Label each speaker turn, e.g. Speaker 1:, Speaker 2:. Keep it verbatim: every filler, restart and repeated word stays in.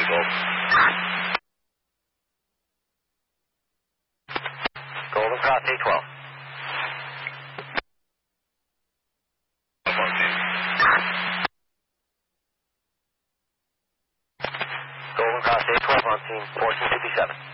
Speaker 1: Golden. Golden Cross eight twelve. Golden Cross eight twelve on scene, fourteen fifty-seven.